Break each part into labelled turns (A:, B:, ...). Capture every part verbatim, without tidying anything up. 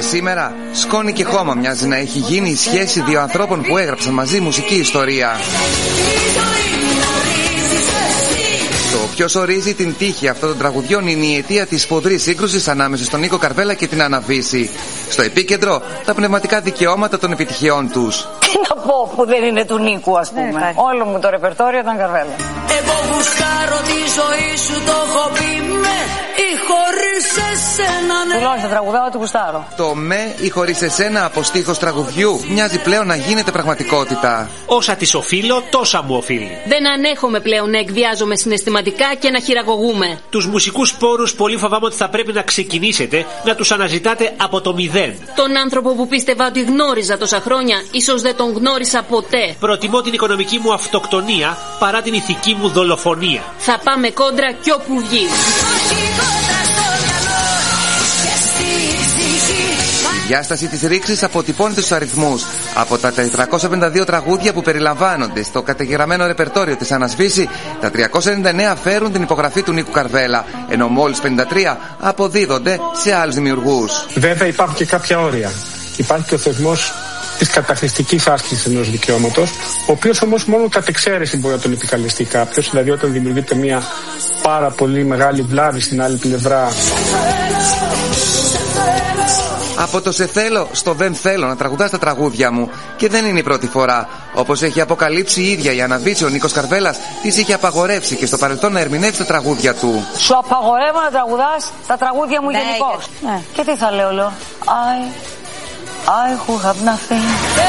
A: σήμερα σκόνη και χώμα μοιάζει να έχει γίνει η σχέση δύο ανθρώπων που έγραψαν μαζί μουσική ιστορία. Το ποιος ορίζει την τύχη αυτών των τραγουδιών είναι η αιτία της σφοδρής σύγκρουσης ανάμεσα στον Νίκο Καρβέλα και την Άννα Βύση. Στο επίκεντρο, τα πνευματικά δικαιώματα των επιτυχιών τους.
B: Τι να πω που δεν είναι του Νίκου, ας πούμε. Ναι, όλο μου το ρεπερτόριο ήταν Καρβέλα. Εγώ γουστάρω τη ζωή σου, το έχω πει με ή χωρίς εσένα. Τουλάχιστον τραγουδάω ότι γουστάρω.
A: Το με ή χωρίς εσένα από στίχος τραγουδιού μοιάζει πλέον να γίνεται πραγματικότητα.
C: Όσα της οφείλω, τόσα μου οφείλει.
D: Δεν ανέχομαι πλέον να εκβιάζομαι συναισθηματικά και να χειραγωγούμε.
C: Τους μουσικούς πόρους πολύ φοβάμαι ότι θα πρέπει να ξεκινήσετε να τους αναζητάτε από το μηδέν.
D: Τον άνθρωπο που πίστευα ότι γνώριζα τόσα χρόνια, ίσως δεν τον γνώρισα ποτέ.
C: Προτιμώ την οικονομική μου αυτοκτονία παρά την ηθική μου δολοφονία.
D: Θα πάμε κόντρα κι όπου βγει.
A: Η διάσταση της ρήξης αποτυπώνεται στους αριθμούς. Από τα τετρακόσια πενήντα δύο τραγούδια που περιλαμβάνονται στο καταγεγραμμένο ρεπερτόριο της Άννας Βύση, τα τριακόσια ενενήντα εννέα φέρουν την υπογραφή του Νίκου Καρβέλα, ενώ μόλις πενήντα τρία αποδίδονται σε άλλους δημιουργούς.
E: Βέβαια υπάρχουν και κάποια όρια. Υπάρχει και ο θεσμός της καταχρηστικής άσκησης ενός δικαιώματος, ο οποίος όμως μόνο κατ' εξαίρεση μπορεί να τον επικαλεστεί κάποιος, δηλαδή όταν δημιουργείται μια πάρα πολύ μεγάλη βλάβη στην άλλη πλευρά.
A: Από το σε θέλω στο δεν θέλω να τραγουδάς τα τραγούδια μου. Και δεν είναι η πρώτη φορά. Όπως έχει αποκαλύψει η ίδια η Άννα Βύση, ο Νίκος Καρβέλας της είχε απαγορεύσει και στο παρελθόν να ερμηνεύσει τα τραγούδια του.
B: Σου απαγορεύω να τραγουδάς τα τραγούδια μου γενικώς. Ναι. Και τι θα λέω, λέω I, I who have nothing.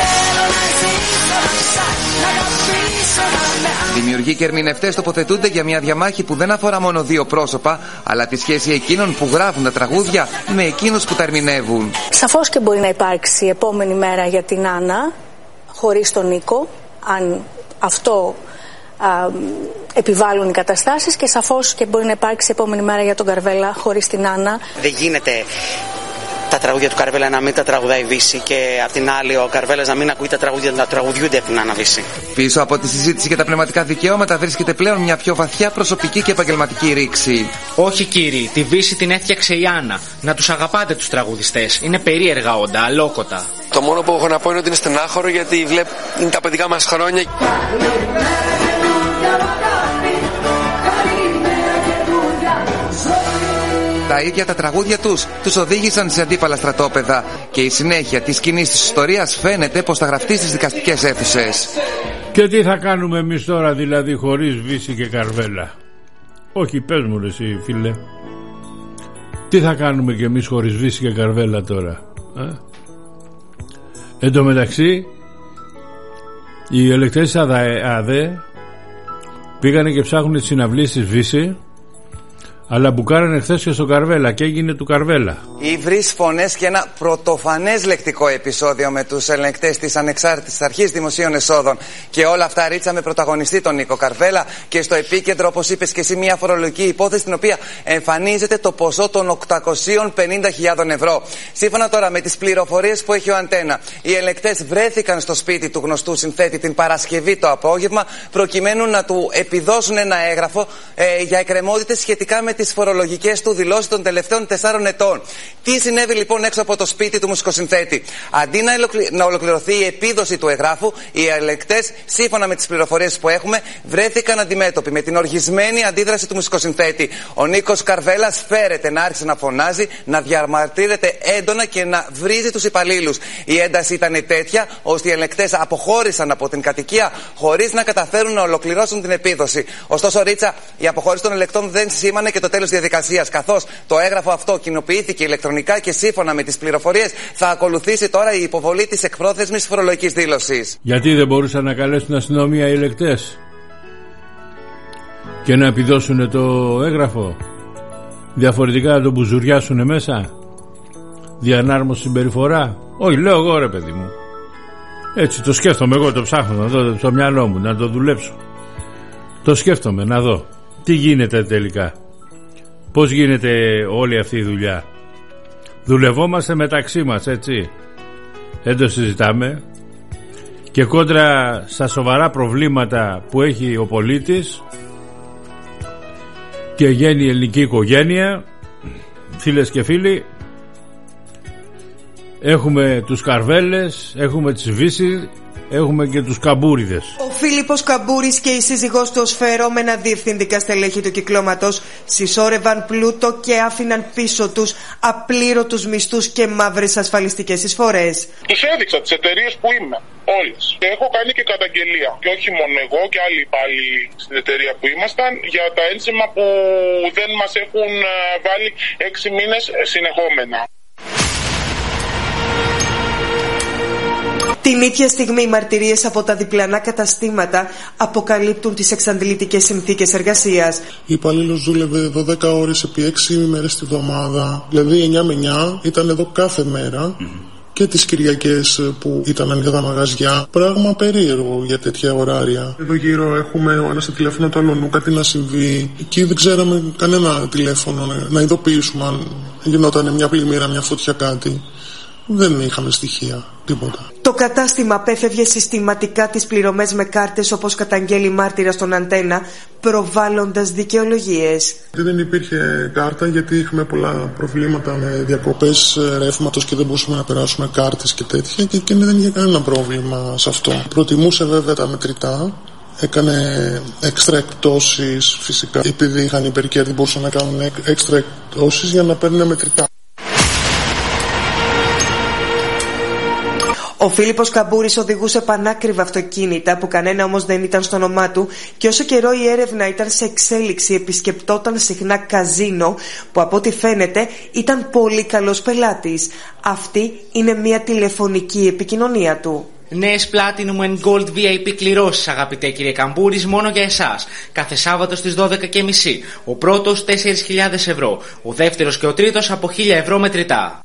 A: Δημιουργοί και ερμηνευτές τοποθετούνται για μια διαμάχη που δεν αφορά μόνο δύο πρόσωπα, αλλά τη σχέση εκείνων που γράφουν τα τραγούδια με εκείνους που τα ερμηνεύουν.
F: Σαφώς και μπορεί να υπάρξει επόμενη μέρα για την Άννα χωρίς τον Νίκο, αν αυτό α, επιβάλλουν οι καταστάσεις, και σαφώς και μπορεί να υπάρξει επόμενη μέρα για τον Καρβέλα χωρίς την Άννα.
G: Δεν γίνεται τα τραγούδια του Καρβέλα να μην τα τραγουδάει η Βύση και απ' την άλλη ο Καρβέλας να μην ακούει τα τραγούδια να τραγουδιούνται από την Άννα Βύση.
A: Πίσω από τη συζήτηση για τα πνευματικά δικαιώματα βρίσκεται πλέον μια πιο βαθιά προσωπική και επαγγελματική ρήξη.
H: Όχι κύριοι, τη Βύση την έφτιαξε η Άννα. Να τους αγαπάτε τους τραγουδιστές. Είναι περίεργα όντα, αλόκοτα.
I: Το μόνο που έχω να πω είναι ότι είναι στενάχωρο, γιατί βλέπω είναι τα παιδικά μας χρόνια.
A: Τα ίδια τα τραγούδια τους τους οδήγησαν σε αντίπαλα στρατόπεδα και η συνέχεια της κοινής της ιστορίας φαίνεται πως θα γραφτεί στις δικαστικές αίθουσες.
J: Και τι θα κάνουμε εμείς τώρα δηλαδή χωρίς Βύση και Καρβέλα? Όχι, πες μου ρε εσύ φίλε, τι θα κάνουμε κι εμείς χωρίς Βύση και Καρβέλα τώρα? ε? Εν τω μεταξύ οι ελεκτές της ΑΔΕ πήγανε και ψάχνουν τις συναυλίες της Βύση, αλλά μπουκάρανε χθες και στο Καρβέλα και έγινε του Καρβέλα.
A: Υβρείς φωνές και ένα πρωτοφανές λεκτικό επεισόδιο με τους ελεγκτές της Ανεξάρτητης Αρχής Δημοσίων Εσόδων. Και όλα αυτά ρίτσα με πρωταγωνιστή τον Νίκο Καρβέλα και στο επίκεντρο, όπως είπες και εσύ, μια φορολογική υπόθεση στην οποία εμφανίζεται το ποσό των οκτακόσιες πενήντα χιλιάδες ευρώ. Σύμφωνα τώρα με τις πληροφορίες που έχει ο Αντένα, οι ελεγκτές βρέθηκαν στο σπίτι του γνωστού συνθέτη την Παρασκευή το απόγευμα, προκειμένου να του επιδώσουν ένα έγγραφο ε, για εκκρεμότητες σχετικά με τις φορολογικές του δηλώσεις των τελευταίων τεσσάρων ετών. Τι συνέβη λοιπόν έξω από το σπίτι του μουσικοσυνθέτη? Αντί να ολοκληρωθεί η επίδοση του εγγράφου, οι ελεγκτές, σύμφωνα με τις πληροφορίες που έχουμε, βρέθηκαν αντιμέτωποι με την οργισμένη αντίδραση του μουσικοσυνθέτη. Ο Νίκος Καρβέλας φέρεται να άρχισε να φωνάζει, να διαμαρτύρεται έντονα και να βρίζει τους υπαλλήλους. Η ένταση ήταν τέτοια ώστε οι ελεγκτές αποχώρησαν από την κατοικία χωρίς να καταφέρουν να ολοκληρώσουν την επίδοση. Ωστόσο, Ρίτσα, η αποχώρηση των ελεκτών δεν σήμανε και το τέλος της διαδικασίας, καθώς το έγγραφο αυτό κοινοποιήθηκε ηλεκτρονικά και σύμφωνα με τις πληροφορίες θα ακολουθήσει τώρα η υποβολή της εκπρόθεσμης φορολογικής δήλωσης.
J: Γιατί δεν μπορούσαν να καλέσουν αστυνομία οι ελεκτές και να επιδώσουν το έγγραφο? Διαφορετικά να το μπουζουριάσουν μέσα? Διανάρμοση συμπεριφορά? Όχι, λέω εγώ ρε παιδί μου. Έτσι το σκέφτομαι εγώ, το ψάχνω να δω στο μυαλό μου, να το δουλέψω. Το σκέφτομαι να δω τι γίνεται τελικά. Πώς γίνεται όλη αυτή η δουλειά? Δουλευόμαστε μεταξύ μας, έτσι. Δεν το συζητάμε. Και κόντρα στα σοβαρά προβλήματα που έχει ο πολίτης και γένει η ελληνική οικογένεια, φίλες και φίλοι, έχουμε τους Καρβέλες, έχουμε τις Βύση, έχουμε και τους Καμπούριδες.
K: Ο Φίλιππος Καμπούρης και η σύζυγός του ως φερόμενα διευθυντικά στελέχη του κυκλώματος συσσόρευαν πλούτο και άφηναν πίσω τους απλήρωτους μισθούς και μαύρες ασφαλιστικές εισφορές.
L: Τους έδειξα τις εταιρείες που είμαι, όλες. Και έχω κάνει και καταγγελία. Και όχι μόνο εγώ και άλλοι υπάλληλοι στην εταιρεία που ήμασταν για τα ένσημα που δεν μας έχουν βάλει έξι μήνες συνεχόμενα.
K: Την ίδια στιγμή οι μαρτυρίες από τα διπλανά καταστήματα αποκαλύπτουν τις εξαντλητικές συνθήκες εργασίας.
M: Η υπαλλήλος δούλευε δώδεκα ώρες επί έξι ημέρες τη βδομάδα, δηλαδή εννιά με εννιά, ήταν εδώ κάθε μέρα. Mm-hmm. Και τις Κυριακές που ήταν ανοιχτά τα μαγαζιά. Πράγμα περίεργο για τέτοια ωράρια. Εδώ γύρω έχουμε ο ένας στο τηλέφωνο του άλλου κάτι να συμβεί. Εκεί δεν ξέραμε κανένα τηλέφωνο να ειδοποιήσουμε αν γινόταν μια πλημμύρα, μια φωτιά, κάτι. Δεν είχαμε στοιχεία, τίποτα.
K: Το κατάστημα απέφευγε συστηματικά τις πληρωμές με κάρτες, όπως καταγγέλει μάρτυρα στον Αντένα, προβάλλοντας δικαιολογίες.
M: Δεν υπήρχε κάρτα γιατί είχαμε πολλά προβλήματα με διακοπές ρεύματος και δεν μπορούσαμε να περάσουμε κάρτες και τέτοια, και, και δεν είχε κανένα πρόβλημα σε αυτό. Προτιμούσε βέβαια τα μετρητά. Έκανε έξτρα εκτόσεις φυσικά, επειδή είχαν υπερκέρδη μπορούσαν να κάνουν έξτρα εκτόσεις για να παίρνουν μετρητά.
K: Ο Φίλιππος Καμπούρης οδηγούσε πανάκριβα αυτοκίνητα που κανένα όμως δεν ήταν στο όνομά του, και όσο καιρό η έρευνα ήταν σε εξέλιξη επισκεπτόταν συχνά καζίνο που από ό,τι φαίνεται ήταν πολύ καλός πελάτης. Αυτή είναι μια τηλεφωνική επικοινωνία του.
H: Νέες Platinum and Gold βι άι πι κληρώσεις, αγαπητέ κύριε Καμπούρης, μόνο για εσάς. Κάθε Σάββατο στις δώδεκα και μισή. Ο πρώτος τέσσερις χιλιάδες ευρώ. Ο δεύτερος και ο τρίτος από χίλια ευρώ μετρητά.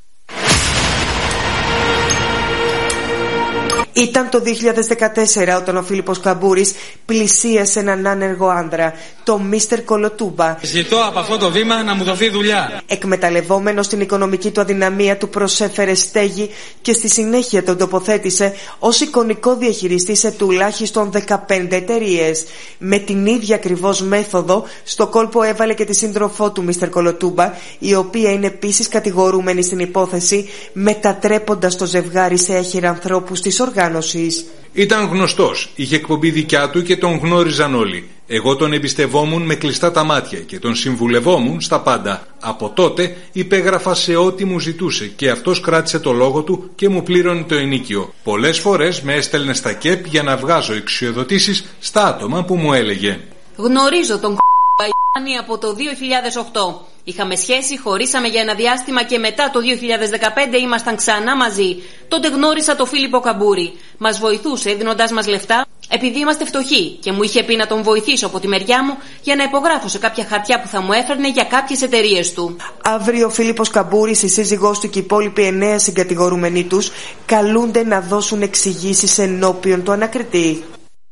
K: Ήταν το δύο χιλιάδες δεκατέσσερα όταν ο Φίλιππος Καμπούρης πλησίασε έναν άνεργο άνδρα, το μίστερ Κολοτούμπα.
N: Ζητώ από αυτό το βήμα να μου δοθεί δουλειά.
K: Εκμεταλλευόμενος την οικονομική του αδυναμία, του προσέφερε στέγη και στη συνέχεια τον τοποθέτησε ως εικονικό διαχειριστή σε τουλάχιστον δεκαπέντε εταιρείες. Με την ίδια ακριβώς μέθοδο, στο κόλπο έβαλε και τη σύντροφό του μίστερ Κολοτούμπα, η οποία είναι επίσης κατηγορούμενη στην υπόθεση, μετατρέποντας το ζευγάρι σε έχειρα ανθρώπους της οργάνωσης.
O: Ήταν γνωστός, είχε εκπομπή δικιά του και τον γνώριζαν όλοι. Εγώ τον εμπιστευόμουν με κλειστά τα μάτια και τον συμβουλευόμουν στα πάντα. Από τότε υπέγραφα σε ό,τι μου ζητούσε και αυτός κράτησε το λόγο του και μου πλήρωνε το ενίκιο. Πολλές φορές με έστελνε στα ΚΕΠ για να βγάζω εξουσιοδοτήσεις στα άτομα που μου έλεγε.
D: Γνωρίζω τον Ιάννη από το δύο χιλιάδες οκτώ. Είχαμε σχέση, χωρίσαμε για ένα διάστημα και μετά το δύο χιλιάδες δεκαπέντε ήμασταν ξανά μαζί. Τότε γνώρισα τον Φίλιππο Καμπούρη. Μας βοηθούσε δίνοντάς μας λεφτά επειδή είμαστε φτωχοί και μου είχε πει να τον βοηθήσω από τη μεριά μου για να υπογράφω σε κάποια χαρτιά που θα μου έφερνε για κάποιες εταιρείες του.
K: Αύριο ο Φίλιππος Καμπούρης, η σύζυγός του και οι υπόλοιποι εννέα συγκατηγορούμενοι τους καλούνται να δώσουν εξηγήσεις ενώπιον του ανακριτή.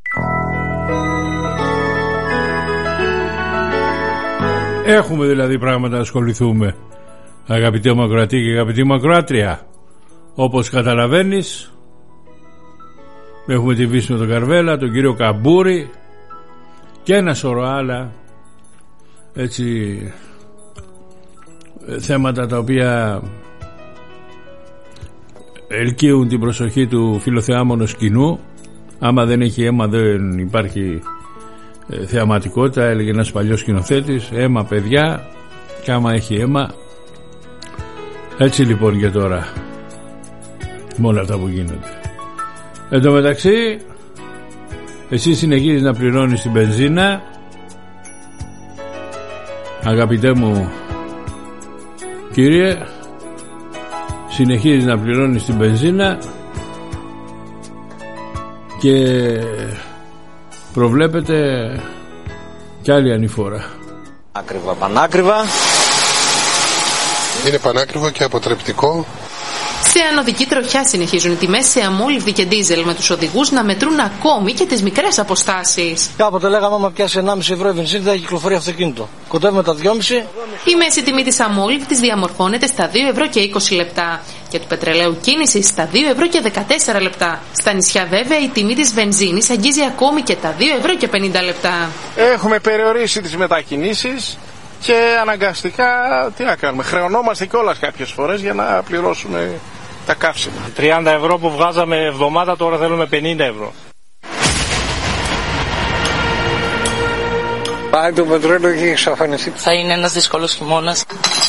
J: Έχουμε δηλαδή πράγματα να ασχοληθούμε, αγαπητέ μου ακροατή και αγαπητή μου ακροάτρια. Όπως καταλαβαίνεις, έχουμε τη Βύση με τον Καρβέλα, τον κύριο Καμπούρη και ένα σωρό άλλα έτσι θέματα τα οποία ελκύουν την προσοχή του φιλοθεάμονος κοινού. Άμα δεν έχει αίμα δεν υπάρχει θεαματικότητα, έλεγε ένας παλιός σκηνοθέτης. Αίμα παιδιά, και άμα έχει αίμα. Έτσι λοιπόν και τώρα με όλα αυτά που γίνονται. Εν τω μεταξύ εσύ συνεχίζεις να πληρώνεις την μπενζίνα, αγαπητέ μου κύριε, συνεχίζεις να πληρώνεις την μπενζίνα και προβλέπετε κι άλλη ανηφόρα.
P: Άκριβα, πανάκριβα.
Q: Είναι πανάκριβο και αποτρεπτικό.
R: Σε ανωδική τροχιά συνεχίζουν οι τιμές σε αμόλυβδη και ντίζελ, με τους οδηγούς να μετρούν ακόμη και τις μικρές αποστάσεις.
P: Κάποτε λέγαμε άμα πιάσει ενάμιση ευρώ η βενζίνη θα κυκλοφορεί αυτοκίνητο. Κοντεύουμε τα δυόμισι.
R: Η μέση τιμή της αμόλυβδης διαμορφώνεται στα δύο ευρώ και είκοσι λεπτά και του πετρελαίου κίνησης στα δύο ευρώ και δεκατέσσερα λεπτά. Στα νησιά βέβαια η τιμή της βενζίνης αγγίζει ακόμη και τα δύο ευρώ και πενήντα λεπτά.
S: Έχουμε περιορίσει τις μετακινήσεις και αναγκαστικά τι να κάνουμε, χρεωνόμαστε κιόλας κάποιες φορές για να πληρώσουμε τα καύσιμα.
P: τριάντα ευρώ που βγάζαμε εβδομάδα, τώρα θέλουμε πενήντα ευρώ.
S: Πάει το πετρέλαιο έχει εξαφανιστεί.
B: Θα είναι ένας δύσκολος χειμώνας.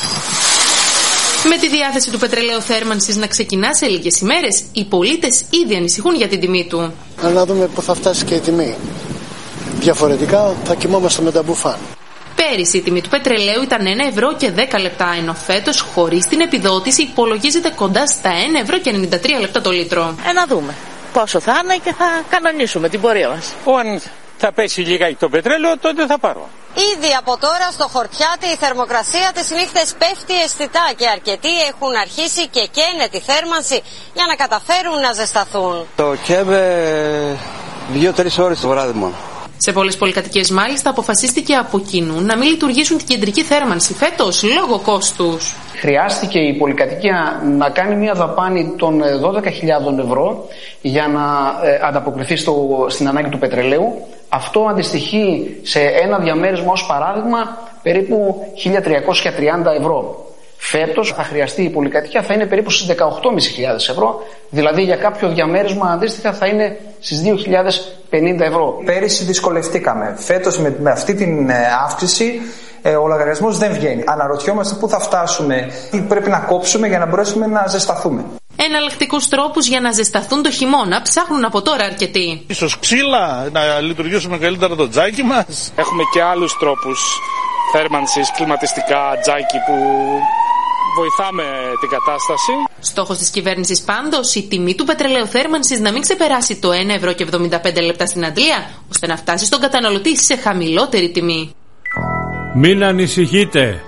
R: Με τη διάθεση του πετρελαίου θέρμανσης να ξεκινά σε λίγες ημέρες, οι πολίτες ήδη ανησυχούν για την τιμή του.
Q: Να δούμε πού θα φτάσει και η τιμή. Διαφορετικά θα κοιμόμαστε με τα μπουφάν.
R: Πέρυσι η τιμή του πετρελαίου ήταν ένα ευρώ και δέκα λεπτά, ενώ φέτος χωρίς την επιδότηση υπολογίζεται κοντά στα ένα ευρώ και ενενήντα τρία λεπτά το λίτρο.
B: Ε, να δούμε πόσο θα είναι και θα κανονίσουμε την πορεία μας.
S: Αν θα πέσει λίγα το πετρέλαιο, τότε θα πάρω.
T: Ήδη από τώρα στο Χορτιάτι η θερμοκρασία τις νύχτες πέφτει αισθητά και αρκετοί έχουν αρχίσει και καίνε τη θέρμανση για να καταφέρουν να ζεσταθούν.
U: Το καίμε δύο-τρεις ώρες το βράδυ μόνο.
R: Σε πολλές πολυκατοικίες μάλιστα αποφασίστηκε από κοινού να μην λειτουργήσουν την κεντρική θέρμανση φέτος λόγω κόστους.
V: Χρειάστηκε η πολυκατοικία να κάνει μια δαπάνη των δώδεκα χιλιάδες ευρώ για να ε, ανταποκριθεί στο, στην ανάγκη του πετρελαίου. Αυτό αντιστοιχεί σε ένα διαμέρισμα ως παράδειγμα περίπου χίλια τριακόσια τριάντα ευρώ. Φέτος θα χρειαστεί η πολυκατοικία, θα είναι περίπου στις δεκαοκτώ χιλιάδες πεντακόσια ευρώ, δηλαδή για κάποιο διαμέρισμα αντίστοιχα θα είναι στις δύο χιλιάδες πενήντα ευρώ.
W: Πέρυσι δυσκολευτήκαμε. Φέτος με, με αυτή την ε, αύξηση ε, ο λογαριασμός δεν βγαίνει. Αναρωτιόμαστε πού θα φτάσουμε, τι πρέπει να κόψουμε για να μπορέσουμε να ζεσταθούμε.
R: Εναλλακτικούς τρόπους για να ζεσταθούν το χειμώνα ψάχνουν από τώρα αρκετοί.
P: Ίσως ξύλα, να λειτουργήσουμε καλύτερα το τζάκι μας.
S: Έχουμε και άλλους τρόπους θέρμανσης, κλιματιστικά, τζάκι που βοηθάμε την κατάσταση.
R: Στόχος της κυβέρνησης πάντως η τιμή του πετρελαίου θέρμανσης να μην ξεπεράσει το ένα ευρώ και εβδομήντα πέντε λεπτά στην Αντλία, ώστε να φτάσει στον καταναλωτή σε χαμηλότερη τιμή.
J: Μην ανησυχείτε.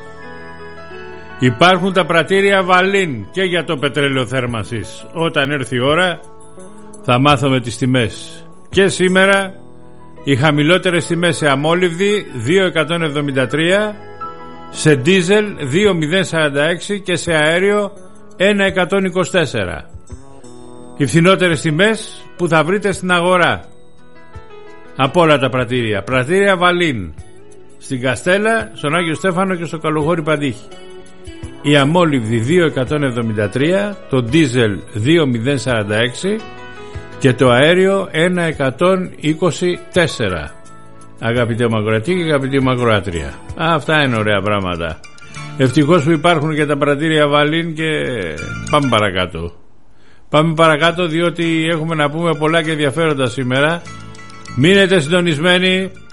J: Υπάρχουν τα πρατήρια Βαλίν και για το πετρέλαιο θέρμανσης. Όταν έρθει η ώρα θα μάθουμε τις τιμές. Και σήμερα οι χαμηλότερες τιμές σε αμόλυβδη δύο εκατόν εβδομήντα τρία, σε ντίζελ δύο χιλιάδες σαράντα έξι και σε αέριο ένα εκατόν είκοσι τέσσερα. Οι φθηνότερες τιμές που θα βρείτε στην αγορά από όλα τα πρατήρια. Πρατήρια Βαλίν στην Καστέλα, στον Άγιο Στέφανο και στο Καλοχώρι Παντήχη. Η αμόλυβδη δύο εκατόν εβδομήντα τρία, το ντίζελ δύο χιλιάδες σαράντα έξι και το αέριο ένα εκατόν είκοσι τέσσερα. Αγαπητέ Μακροατή και αγαπητή Μακροάτρια, αυτά είναι ωραία πράγματα. Ευτυχώς που υπάρχουν και τα πρατήρια Βαλίν και πάμε παρακάτω. Πάμε παρακάτω διότι έχουμε να πούμε πολλά και ενδιαφέροντα σήμερα. Μείνετε συντονισμένοι.